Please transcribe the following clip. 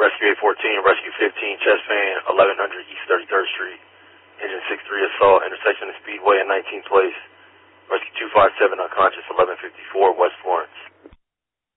Rescue 814, Rescue 15, chest pain, 1100 East 33rd Street. Engine 63 assault, intersection of Speedway and 19th Place. Rescue 257 unconscious, 1154 West Florence.